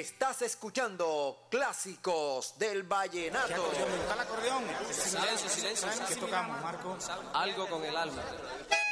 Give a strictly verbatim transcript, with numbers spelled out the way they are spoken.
Estás escuchando Clásicos del Vallenato. ¿Está el acordeón? Silencio, silencio. ¿Qué tocamos, Marco? Algo con el alma.